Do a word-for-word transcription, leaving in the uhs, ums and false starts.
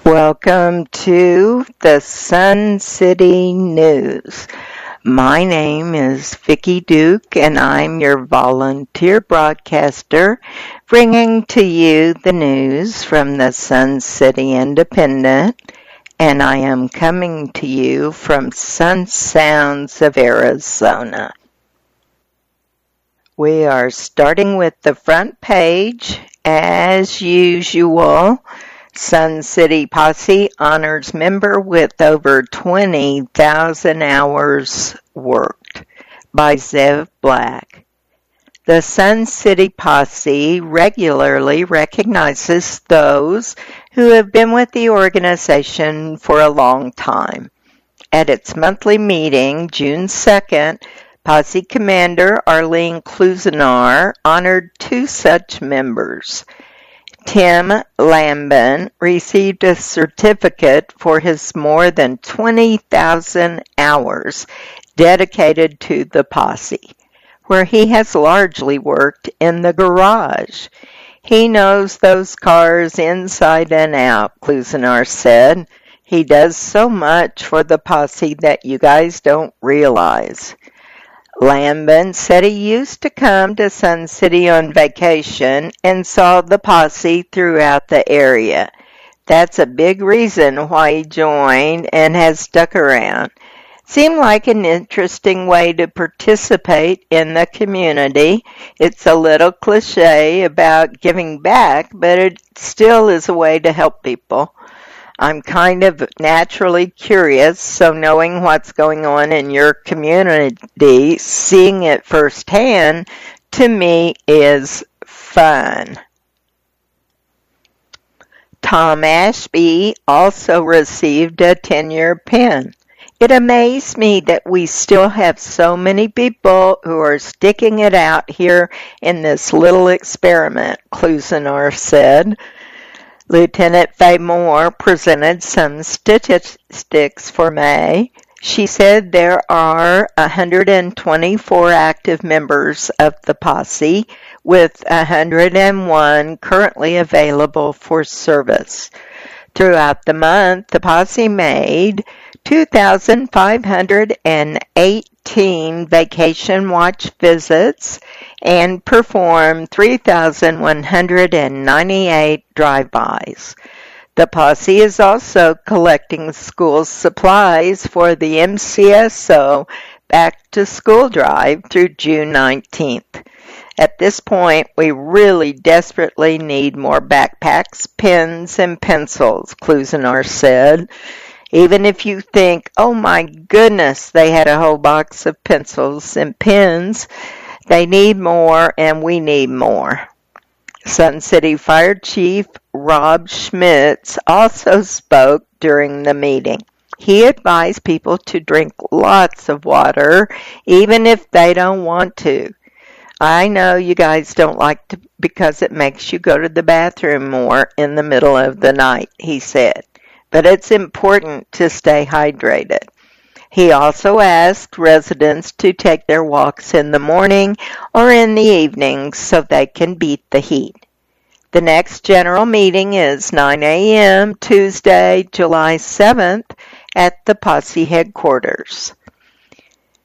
Welcome to the Sun City News. My name is Vicki Duke and I'm your volunteer broadcaster bringing to you the news from the Sun City Independent, and I am coming to you from Sun Sounds of Arizona. We are starting with the front page as usual. Sun City Posse honors member with over twenty thousand hours worked by Zev Black. The Sun City Posse regularly recognizes those who have been with the organization for a long time. At its monthly meeting, June second, Posse Commander Arlene Klusenar honored two such members. Tim Lambin received a certificate for his more than twenty thousand hours dedicated to the posse, where he has largely worked in the garage. He knows those cars inside and out, Klusenar said. He does so much for the posse that you guys don't realize. Lambin said he used to come to Sun City on vacation and saw the posse throughout the area. That's a big reason why he joined and has stuck around. Seemed like an interesting way to participate in the community. It's a little cliche about giving back, but it still is a way to help people. I'm kind of naturally curious, so knowing what's going on in your community, seeing it firsthand, to me is fun. Tom Ashby also received a ten-year pin. It amazed me that we still have so many people who are sticking it out here in this little experiment, Klusenar said. Lieutenant Faye Moore presented some statistics for May. She said there are one hundred twenty-four active members of the posse, with one hundred one currently available for service. Throughout the month, the posse made two thousand five hundred eighteen vacation watch visits and performed three thousand one hundred ninety-eight drive-bys. The posse is also collecting school supplies for the M C S O Back to School Drive through June nineteenth. At this point, we really desperately need more backpacks, pens, and pencils, Klusenar said. Even if you think, oh my goodness, they had a whole box of pencils and pens, they need more and we need more. Sun City Fire Chief Rob Schmitz also spoke during the meeting. He advised people to drink lots of water, even if they don't want to. I know you guys don't like to because it makes you go to the bathroom more in the middle of the night, he said. But it's important to stay hydrated. He also asked residents to take their walks in the morning or in the evening so they can beat the heat. The next general meeting is nine a.m. Tuesday, July seventh at the Posse headquarters.